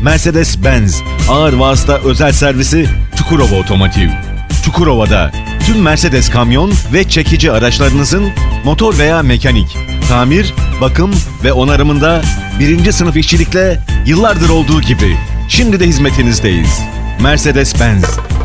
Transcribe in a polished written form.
Mercedes-Benz ağır vasıta özel servisi Çukurova Otomotiv. Çukurova'da tüm Mercedes kamyon ve çekici araçlarınızın motor veya mekanik, tamir, bakım ve onarımında birinci sınıf işçilikle yıllardır olduğu gibi şimdi de hizmetinizdeyiz. Mercedes-Benz